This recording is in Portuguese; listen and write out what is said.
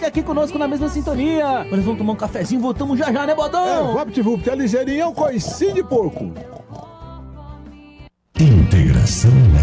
fica aqui conosco na mesma sintonia. Nós vamos tomar um cafezinho, voltamos já já, né, Bodão? VaptVupt, é ligeirinho, é um coicinho de porco. Integração